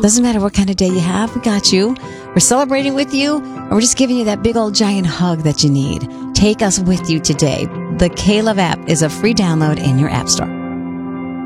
Doesn't matter what kind of day you have, we got you. We're celebrating with you, and we're just giving you that big old giant hug that you need. Take us with you today. The K-Love app is a free download in your app store.